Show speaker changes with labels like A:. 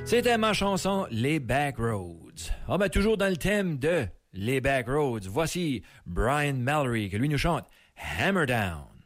A: C'était ma chanson Les Backroads. Ah ben toujours dans le thème de Les Backroads, voici Brian Mallory qui lui nous chante Hammer Down.